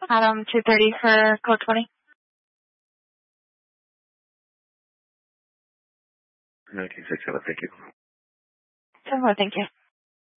Adam 230 for code 20. 1967, thank you. 10-4, thank you.